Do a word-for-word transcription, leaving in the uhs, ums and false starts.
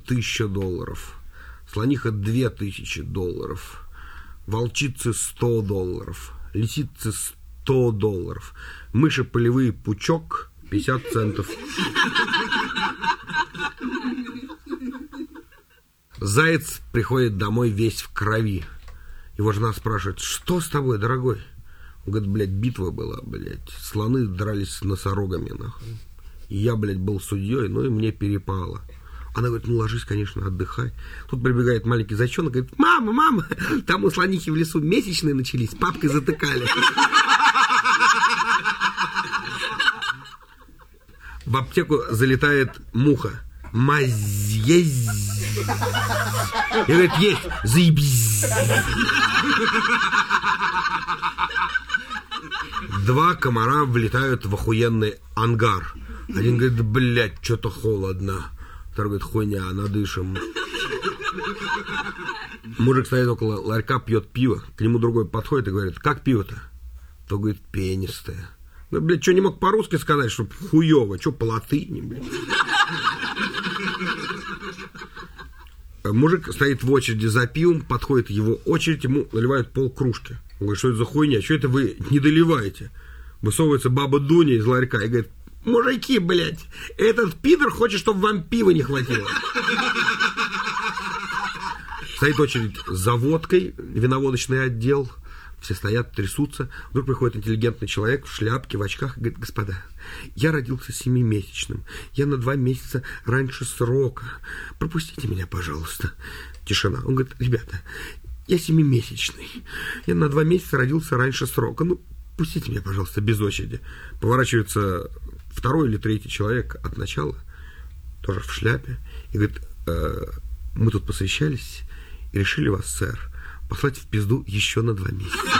тысяча долларов. Слониха две тысячи долларов. Волчицы сто долларов. Лисицы сто долларов. Мыши полевые пучок пятьдесят центов. Заяц приходит домой весь в крови. Его жена спрашивает: что с тобой, дорогой? Он говорит: блядь, битва была, блядь. Слоны дрались с носорогами, нахуй. И я, блядь, был судьей, ну и мне перепало. Она говорит: ну ложись, конечно, отдыхай. Тут прибегает маленький зайчонок и говорит: мама, мама, там у слонихи в лесу месячные начались, папкой затыкали. В аптеку залетает муха. Мазь есть. И говорит: есть. Заебись. Два комара влетают в охуенный ангар. Один говорит: блядь, что-то холодно. Второй говорит: хуйня, надышим. Мужик стоит около ларька, пьет пиво. К нему другой подходит и говорит: как пиво-то? Тот говорит: пенистое. Ну, блядь, что не мог по-русски сказать, что хуёво? Что по латыни, блядь? Мужик стоит в очереди за пивом, подходит его очередь, ему наливают полкружки. Он говорит: что это за хуйня? Что это вы не доливаете? Высовывается баба Дуня из ларька и говорит: мужики, блядь, этот пидор хочет, чтобы вам пива не хватило. Стоит очередь за водкой, виноводочный отдел. Все стоят, трясутся. Вдруг приходит интеллигентный человек в шляпке, в очках и говорит: господа, я родился семимесячным. Я на два месяца раньше срока. Пропустите меня, пожалуйста. Тишина. Он говорит: ребята, я семимесячный. Я на два месяца родился раньше срока. Ну, пустите меня, пожалуйста, без очереди. Поворачивается второй или третий человек от начала, тоже в шляпе, и говорит: э, мы тут посовещались и решили вас, сэр, послать в пизду еще на два месяца.